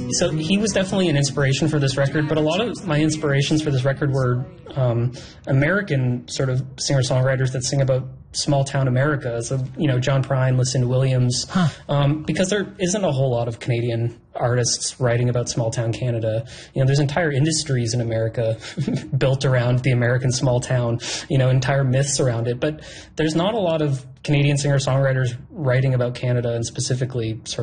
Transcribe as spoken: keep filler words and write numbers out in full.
so he was definitely an inspiration for this record, but a lot of my inspirations for this record were um, American sort of singer-songwriters that sing about small-town America. So, you know, John Prine, Lucinda Williams, huh. um, because there isn't a whole lot of Canadian artists writing about small-town Canada. You know, there's entire industries in America built around the American small town, you know, entire myths around it, but there's not a lot of Canadian singer-songwriters writing about Canada and specifically sort